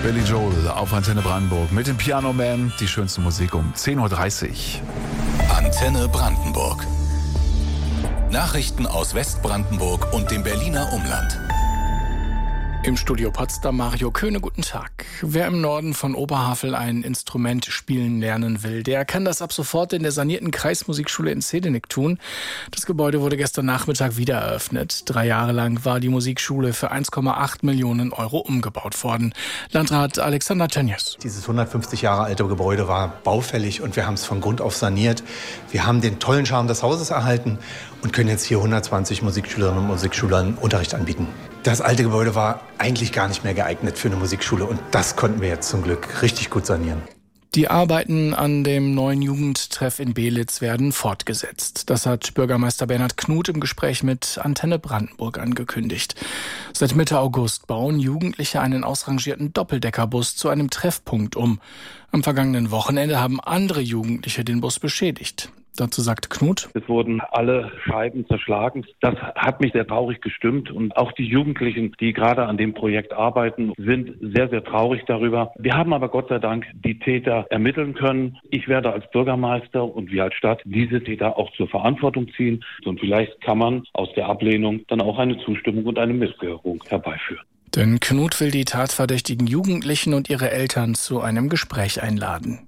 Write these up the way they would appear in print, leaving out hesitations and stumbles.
Billy Joel auf Antenne Brandenburg mit dem Piano Man. Die schönste Musik um 10.30 Uhr. Antenne Brandenburg. Nachrichten aus Westbrandenburg und dem Berliner Umland. Im Studio Potsdam Mario Köhne, guten Tag. Wer im Norden von Oberhavel ein Instrument spielen lernen will, der kann das ab sofort in der sanierten Kreismusikschule in Zehdenick tun. Das Gebäude wurde gestern Nachmittag wieder eröffnet. 3 Jahre lang war die Musikschule für 1,8 Millionen Euro umgebaut worden. Landrat Alexander Tönjes. Dieses 150 Jahre alte Gebäude war baufällig und wir haben es von Grund auf saniert. Wir haben den tollen Charme des Hauses erhalten und können jetzt hier 120 Musikschülerinnen und Musikschülern Unterricht anbieten. Das alte Gebäude war eigentlich gar nicht mehr geeignet für eine Musikschule und das konnten wir jetzt zum Glück richtig gut sanieren. Die Arbeiten an dem neuen Jugendtreff in Belitz werden fortgesetzt. Das hat Bürgermeister Bernhard Knuth im Gespräch mit Antenne Brandenburg angekündigt. Seit Mitte August bauen Jugendliche einen ausrangierten Doppeldeckerbus zu einem Treffpunkt um. Am vergangenen Wochenende haben andere Jugendliche den Bus beschädigt. Dazu sagte Knuth: Es wurden alle Scheiben zerschlagen. Das hat mich sehr traurig gestimmt. Und auch die Jugendlichen, die gerade an dem Projekt arbeiten, sind sehr, sehr traurig darüber. Wir haben aber Gott sei Dank die Täter ermitteln können. Ich werde als Bürgermeister und wir als Stadt diese Täter auch zur Verantwortung ziehen. Und vielleicht kann man aus der Ablehnung dann auch eine Zustimmung und eine Missgehörung herbeiführen. Denn Knuth will die tatverdächtigen Jugendlichen und ihre Eltern zu einem Gespräch einladen.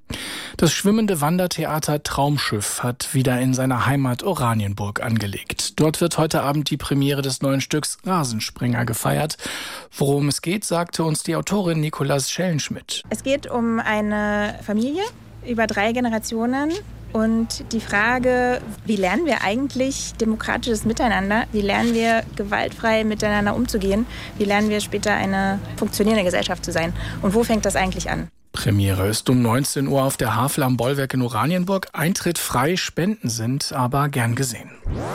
Das schwimmende Wandertheater Traumschiff hat wieder in seiner Heimat Oranienburg angelegt. Dort wird heute Abend die Premiere des neuen Stücks Rasensprenger gefeiert. Worum es geht, sagte uns die Autorin Nicolas Schellenschmidt. Es geht um eine Familie über 3 Generationen. Und die Frage, wie lernen wir eigentlich demokratisches Miteinander? Wie lernen wir gewaltfrei miteinander umzugehen? Wie lernen wir später eine funktionierende Gesellschaft zu sein? Und wo fängt das eigentlich an? Premiere ist um 19 Uhr auf der Havel am Bollwerk in Oranienburg. Eintritt frei, Spenden sind aber gern gesehen.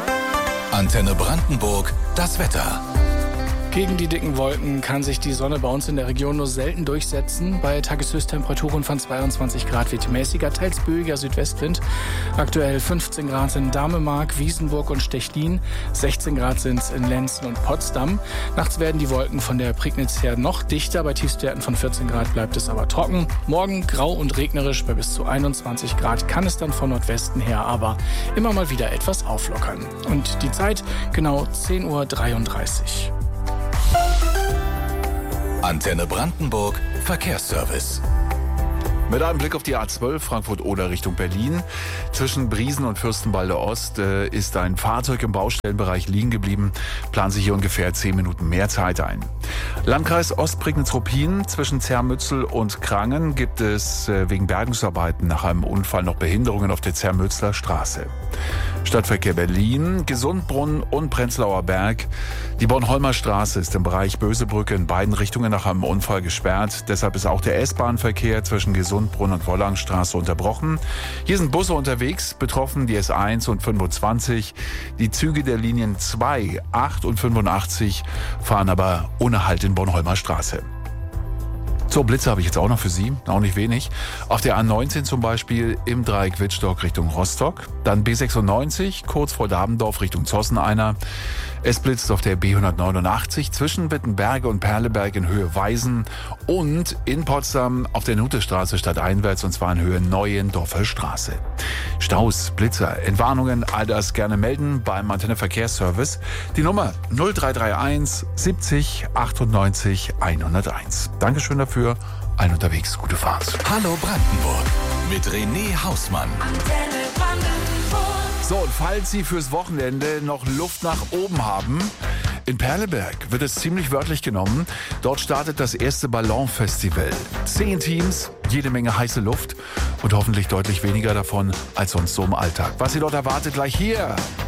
Antenne Brandenburg, das Wetter. Gegen die dicken Wolken kann sich die Sonne bei uns in der Region nur selten durchsetzen. Bei Tageshöchsttemperaturen von 22 Grad weht mäßiger, teils böiger Südwestwind. Aktuell 15 Grad in Damemark, Wiesenburg und Stechlin. 16 Grad sind es in Lenzen und Potsdam. Nachts werden die Wolken von der Prignitz her noch dichter. Bei Tiefstwerten von 14 Grad bleibt es aber trocken. Morgen grau und regnerisch. Bei bis zu 21 Grad kann es dann von Nordwesten her aber immer mal wieder etwas auflockern. Und die Zeit genau 10.33 Uhr. Antenne Brandenburg, Verkehrsservice. Mit einem Blick auf die A12 Frankfurt-Oder Richtung Berlin. Zwischen Briesen und Fürstenwalde Ost ist ein Fahrzeug im Baustellenbereich liegen geblieben. Planen sich hier ungefähr 10 Minuten mehr Zeit ein. Landkreis Ostprignitz-Ruppin. Zwischen Zermützel und Krangen gibt es wegen Bergungsarbeiten nach einem Unfall noch Behinderungen auf der Zermützler Straße. Stadtverkehr Berlin, Gesundbrunnen und Prenzlauer Berg. Die Bornholmer Straße ist im Bereich Bösebrücke in beiden Richtungen nach einem Unfall gesperrt. Deshalb ist auch der S-Bahn-Verkehr zwischen Gesundbrunnen und Wollangstraße unterbrochen. Hier sind Busse unterwegs, betroffen die S1 und 25. Die Züge der Linien 2, 8 und 85 fahren aber ohne Halt in Bornholmer Straße. So, Blitze habe ich jetzt auch noch für Sie, auch nicht wenig. Auf der A19 zum Beispiel im Dreieck Wittstock Richtung Rostock. Dann B96 kurz vor Dabendorf Richtung Zosseneiner. Es blitzt auf der B189 zwischen Wittenberge und Perleberg in Höhe Weisen und in Potsdam auf der Nutestraße stadteinwärts und zwar in Höhe Neuendorfer Straße. Staus, Blitzer, Entwarnungen, all das gerne melden beim Antenne Verkehrsservice. Die Nummer 0331 70 98 101. Dankeschön dafür. Ein unterwegs, gute Fahrt. Hallo Brandenburg mit René Hausmann. Antenne Brandenburg. So, und falls Sie fürs Wochenende noch Luft nach oben haben, in Perleberg wird es ziemlich wörtlich genommen. Dort startet das erste Ballonfestival. 10 Teams, jede Menge heiße Luft und hoffentlich deutlich weniger davon als sonst so im Alltag. Was Sie dort erwartet, gleich hier.